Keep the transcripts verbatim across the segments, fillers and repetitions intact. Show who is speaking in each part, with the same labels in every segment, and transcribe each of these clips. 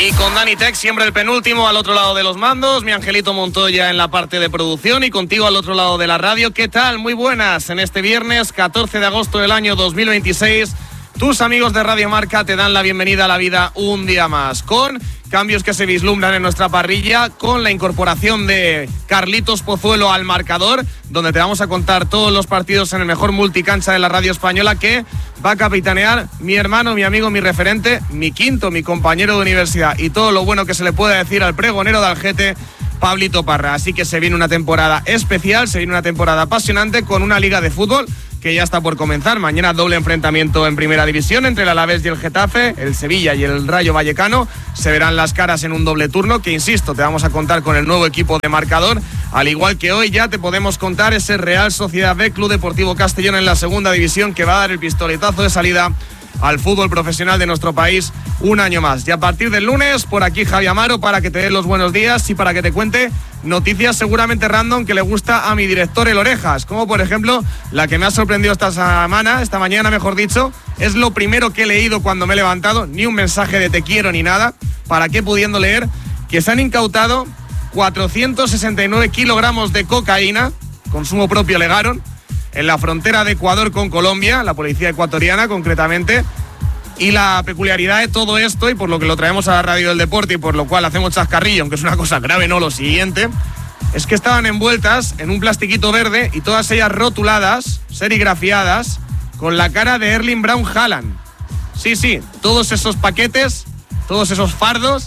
Speaker 1: Y con Dani Tech, siempre el penúltimo al otro lado de los mandos, mi Angelito Montoya en la parte de producción y contigo al otro lado de la radio. ¿Qué tal? Muy buenas. En este viernes catorce de agosto del año dos mil veintiséis, tus amigos de Radio Marca te dan la bienvenida a la vida un día más, con cambios que se vislumbran en nuestra parrilla, con la incorporación de Carlitos Pozuelo al marcador, donde te vamos a contar todos los partidos en el mejor multicancha de la radio española, que va a capitanear mi hermano, mi amigo, mi referente, mi quinto, mi compañero de universidad, y todo lo bueno que se le puede decir al pregonero de Algete, Pablito Parra. Así que se viene una temporada especial, se viene una temporada apasionante, con una liga de fútbol que ya está por comenzar. Mañana doble enfrentamiento en Primera División entre el Alavés y el Getafe, el Sevilla y el Rayo Vallecano. Se verán las caras en un doble turno que, insisto, te vamos a contar con el nuevo equipo de marcador. Al igual que hoy ya te podemos contar ese Real Sociedad B, Club Deportivo Castellón en la Segunda División, que va a dar el pistoletazo de salida al fútbol profesional de nuestro país un año más. Y a partir del lunes, por aquí Javi Amaro para que te dé los buenos días y para que te cuente noticias seguramente random que le gusta a mi director El Orejas, como por ejemplo la que me ha sorprendido esta semana, esta mañana mejor dicho. Es lo primero que he leído cuando me he levantado, ni un mensaje de te quiero ni nada, para qué pudiendo leer que se han incautado cuatrocientos sesenta y nueve kilogramos de cocaína, consumo propio legaron, en la frontera de Ecuador con Colombia, la policía ecuatoriana concretamente. Y la peculiaridad de todo esto, y por lo que lo traemos a la radio del deporte y por lo cual hacemos chascarrillo, aunque es una cosa grave, no lo siguiente, es que estaban envueltas en un plastiquito verde y todas ellas rotuladas, serigrafiadas, con la cara de Erling Braun Haaland. Sí, sí, todos esos paquetes, todos esos fardos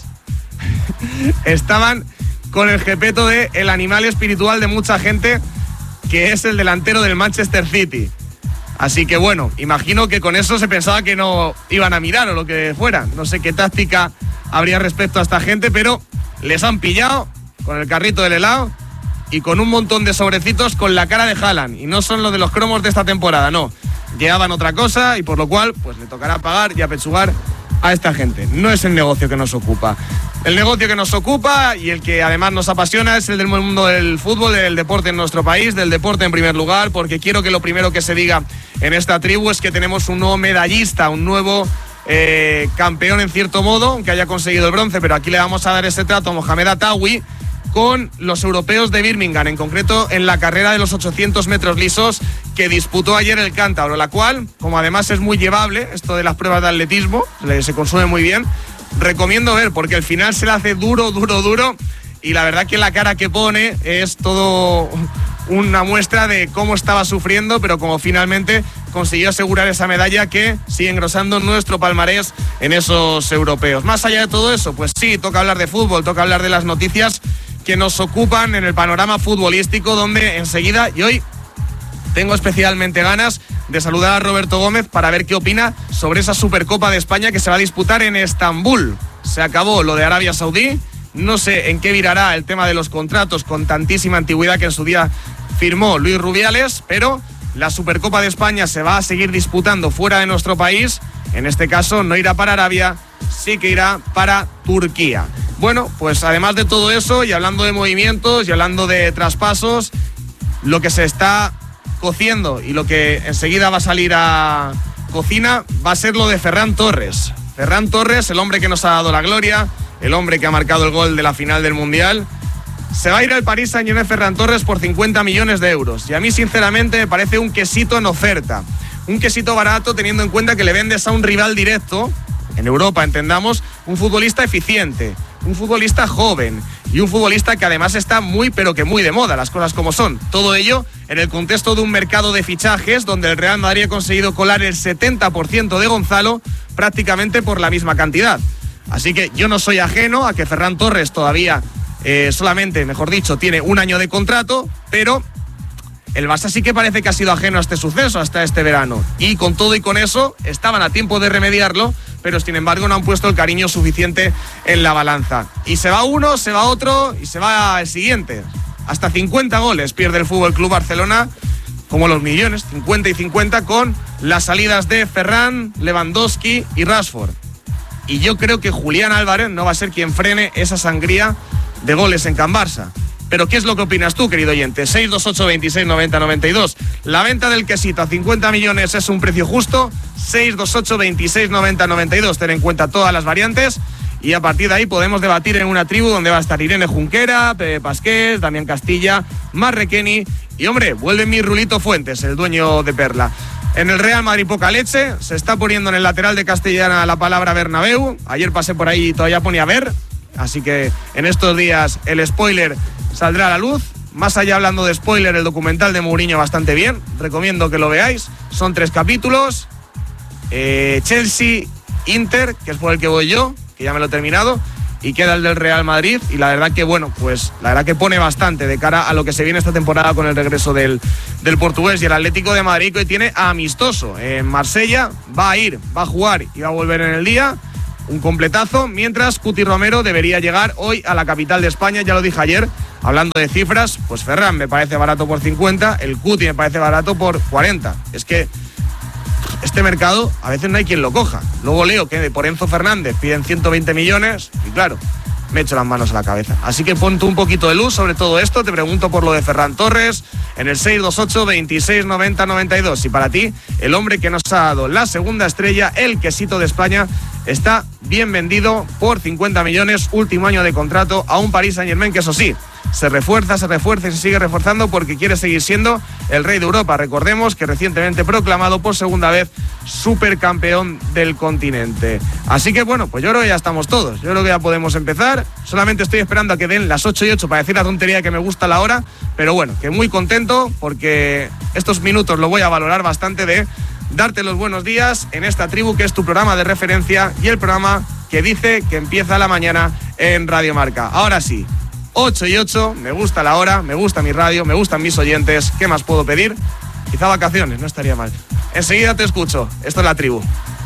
Speaker 1: estaban con el jepeto de el animal espiritual de mucha gente, que es el delantero del Manchester City. Así que bueno, imagino que con eso se pensaba que no iban a mirar o lo que fuera. No sé qué táctica habría respecto a esta gente, pero les han pillado con el carrito del helado y con un montón de sobrecitos con la cara de Haaland. Y no son los de los cromos de esta temporada, no. Llevaban otra cosa y por lo cual pues le tocará pagar y apechugar a esta gente. No es el negocio que nos ocupa. El negocio que nos ocupa y el que además nos apasiona es el del mundo del fútbol, del deporte en nuestro país, del deporte en primer lugar, porque quiero que lo primero que se diga en esta tribu es que tenemos un nuevo medallista, un nuevo eh, campeón en cierto modo, aunque haya conseguido el bronce, pero aquí le vamos a dar ese trato a Mohamed Attawi con los europeos de Birmingham, en concreto en la carrera de los ochocientos metros lisos que disputó ayer el cántabro, la cual, como además es muy llevable, esto de las pruebas de atletismo, se consume muy bien, recomiendo ver, porque al final se le hace duro, duro, duro, y la verdad que la cara que pone es todo una muestra de cómo estaba sufriendo, pero como finalmente consiguió asegurar esa medalla que sigue engrosando nuestro palmarés en esos europeos. Más allá de todo eso, pues sí, toca hablar de fútbol, toca hablar de las noticias que nos ocupan en el panorama futbolístico, donde enseguida, y hoy tengo especialmente ganas de saludar a Roberto Gómez para ver qué opina sobre esa Supercopa de España que se va a disputar en Estambul. Se acabó lo de Arabia Saudí, no sé en qué virará el tema de los contratos con tantísima antigüedad que en su día firmó Luis Rubiales, pero la Supercopa de España se va a seguir disputando fuera de nuestro país. En este caso no irá para Arabia, sí que irá para Turquía. Bueno, pues además de todo eso, y hablando de movimientos y hablando de traspasos, lo que se está cociendo y lo que enseguida va a salir a cocina va a ser lo de Ferran Torres. Ferran Torres, el hombre que nos ha dado la gloria, el hombre que ha marcado el gol de la final del Mundial, se va a ir al Paris Saint-Germain Ferran Torres por cincuenta millones de euros. Y a mí sinceramente me parece un quesito en oferta, un quesito barato teniendo en cuenta que le vendes a un rival directo, en Europa entendamos, un futbolista eficiente, un futbolista joven y un futbolista que además está muy pero que muy de moda, las cosas como son. Todo ello en el contexto de un mercado de fichajes donde el Real Madrid ha conseguido colar el setenta por ciento de Gonzalo prácticamente por la misma cantidad. Así que yo no soy ajeno a que Ferran Torres todavía eh, solamente, mejor dicho, tiene un año de contrato, pero el Barça sí que parece que ha sido ajeno a este suceso hasta este verano. Y con todo y con eso estaban a tiempo de remediarlo, pero sin embargo no han puesto el cariño suficiente en la balanza. Y se va uno, se va otro y se va el siguiente. Hasta cincuenta goles pierde el F C Barcelona, como los millones, cincuenta y cincuenta, con las salidas de Ferran, Lewandowski y Rashford. Y yo creo que Julián Álvarez no va a ser quien frene esa sangría de goles en Can Barça. Pero ¿qué es lo que opinas tú, querido oyente? seis dos ocho, veintiséis, noventa, noventa y dos. La venta del quesito a cincuenta millones es un precio justo. seis dos ocho, veintiséis, noventa, noventa y dos. Ten en cuenta todas las variantes. y a partir de ahí podemos debatir en una tribu donde va a estar Irene Junquera, Pepe Pasqués, Damián Castilla, Mar Requeni y, hombre, vuelve mi Rulito Fuentes, el dueño de Perla. En el Real Madrid poca leche, se está poniendo en el lateral de Castellana la palabra Bernabéu. Ayer pasé por ahí y todavía ponía ver, así que en estos días el spoiler saldrá a la luz. Más allá, hablando de spoiler, el documental de Mourinho bastante bien, recomiendo que lo veáis, son tres capítulos. eh, Chelsea, Inter, que es por el que voy yo, que ya me lo he terminado, y queda el del Real Madrid, y la verdad que, bueno, pues la verdad que pone bastante de cara a lo que se viene esta temporada con el regreso del, del portugués. Y el Atlético de Madrid, que hoy tiene amistoso en Marsella, va a ir, va a jugar y va a volver en el día, un completazo, mientras Cuti Romero debería llegar hoy a la capital de España. Ya lo dije ayer, hablando de cifras, pues Ferran me parece barato por cincuenta, el Cuti me parece barato por cuarenta. Es que este mercado a veces no hay quien lo coja. Luego leo que por Enzo Fernández piden ciento veinte millones y claro, me echo las manos a la cabeza. Así que pon tú un poquito de luz sobre todo esto. Te pregunto por lo de Ferran Torres en el seis dos ocho, veintiséis, noventa, noventa y dos. Y para ti, el hombre que nos ha dado la segunda estrella, el quesito de España, está bien vendido por cincuenta millones, último año de contrato, a un Paris Saint-Germain que, eso sí, se refuerza, se refuerza y se sigue reforzando porque quiere seguir siendo el rey de Europa. Recordemos que recientemente proclamado por segunda vez supercampeón del continente. Así que, bueno, pues yo creo que ya estamos todos. Yo creo que ya podemos empezar. Solamente estoy esperando a que den las ocho y ocho para decir la tontería que me gusta la hora. Pero bueno, que muy contento porque estos minutos lo voy a valorar bastante de darte los buenos días en esta tribu que es tu programa de referencia y el programa que dice que empieza la mañana en Radio Marca. Ahora sí, ocho y ocho, me gusta la hora, me gusta mi radio, me gustan mis oyentes. ¿Qué más puedo pedir? Quizá vacaciones, no estaría mal. Enseguida te escucho. Esto es la tribu.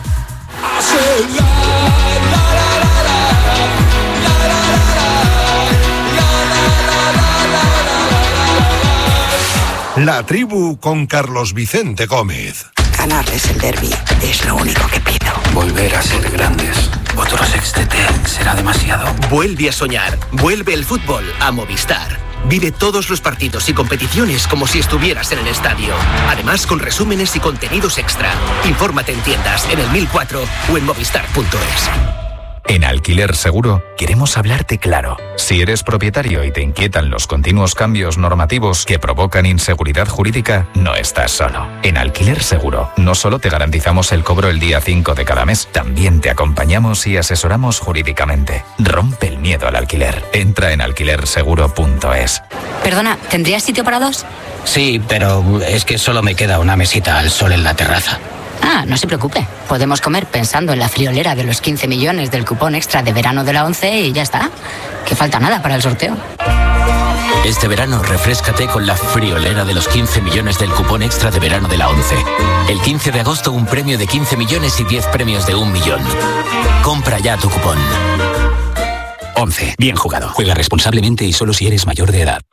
Speaker 2: La tribu con Carlos Vicente Gómez.
Speaker 3: Ganarles el derbi es lo único que pido.
Speaker 4: Volver a ser grandes. Otro sextete será demasiado.
Speaker 5: Vuelve a soñar. Vuelve el fútbol a Movistar. Vive todos los partidos y competiciones como si estuvieras en el estadio. Además, con resúmenes y contenidos extra. Infórmate en tiendas, en el mil cuatro o en movistar punto es.
Speaker 6: En Alquiler Seguro queremos hablarte claro. Si eres propietario y te inquietan los continuos cambios normativos que provocan inseguridad jurídica, no estás solo. En Alquiler Seguro no solo te garantizamos el cobro el día cinco de cada mes, también te acompañamos y asesoramos jurídicamente. Rompe el miedo al alquiler. Entra en alquiler seguro punto es.
Speaker 7: Perdona, ¿tendrías sitio para dos?
Speaker 4: Sí, pero es que solo me queda una mesita al sol en la terraza.
Speaker 7: Ah, no se preocupe. Podemos comer pensando en la friolera de los quince millones del cupón extra de verano de la once y ya está. Que falta nada para el sorteo.
Speaker 8: Este verano refréscate con la friolera de los quince millones del cupón extra de verano de la once. El quince de agosto un premio de quince millones y diez premios de un millón. Compra ya tu cupón. once. Bien jugado. Juega responsablemente y solo si eres mayor de edad.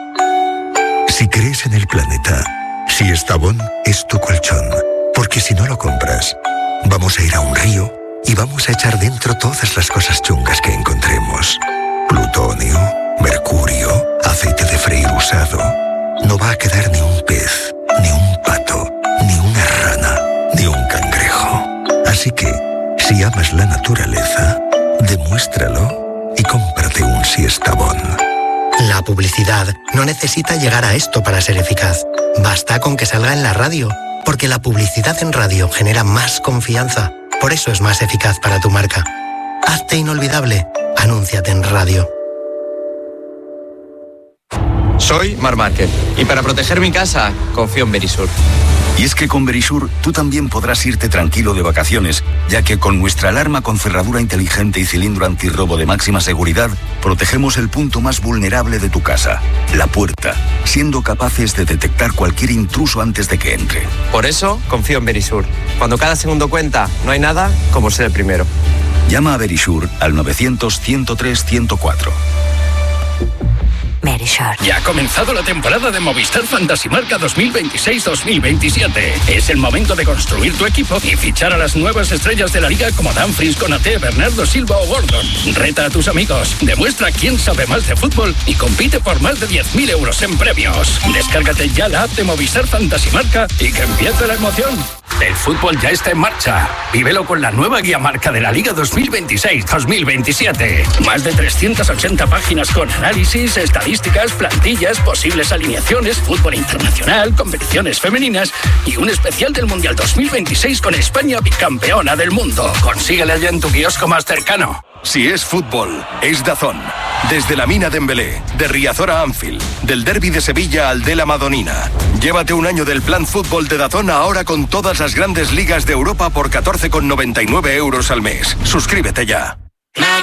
Speaker 9: Si crees en el planeta, si Estavón es tu colchón. Porque si no lo compras, vamos a ir a un río y vamos a echar dentro todas las cosas chungas que encontremos. Plutonio, mercurio, aceite de freír usado. No va a quedar ni un pez, ni un pato, ni una rana, ni un cangrejo. Así que, si amas la naturaleza, demuéstralo y cómprate un Siestabón.
Speaker 10: La publicidad no necesita llegar a esto para ser eficaz. Basta con que salga en la radio. Porque la publicidad en radio genera más confianza. Por eso es más eficaz para tu marca. Hazte inolvidable. Anúnciate en radio.
Speaker 11: Soy Marc Márquez y para proteger mi casa confío en Verisur.
Speaker 12: Y es que con Verisur tú también podrás irte tranquilo de vacaciones, ya que con nuestra alarma con cerradura inteligente y cilindro antirrobo de máxima seguridad, protegemos el punto más vulnerable de tu casa, la puerta, siendo capaces de detectar cualquier intruso antes de que entre.
Speaker 11: Por eso confío en Verisur. Cuando cada segundo cuenta, no hay nada como ser el primero.
Speaker 12: Llama a Verisur al novecientos, ciento tres, ciento cuatro.
Speaker 7: Verisur.
Speaker 13: Ya ha comenzado la temporada de Movistar Fantasy Marca dos mil veintiséis dos mil veintisiete. Es el momento de construir tu equipo y fichar a las nuevas estrellas de la liga como Dumfries, Konaté, Bernardo Silva o Gordon. Reta a tus amigos, demuestra quién sabe más de fútbol y compite por más de diez mil euros en premios. Descárgate ya la app de Movistar Fantasy Marca y que empiece la emoción. El fútbol ya está en marcha. Vívelo con la nueva guía marca de la Liga dos mil veintiséis dos mil veintisiete. Más de trescientas ochenta páginas con análisis, estadísticas, plantillas, posibles alineaciones, fútbol internacional, competiciones femeninas y un especial del Mundial dos mil veintiséis con España bicampeona del mundo. Consíguela ya en tu kiosco más cercano.
Speaker 14: Si es fútbol, es DAZN. Desde la Mina Dembélé, de Riazor a Anfield, del Derbi de Sevilla al de la Madonina. Llévate un año del plan fútbol de DAZN ahora con todas las grandes ligas de Europa por catorce con noventa y nueve euros al mes. Suscríbete ya.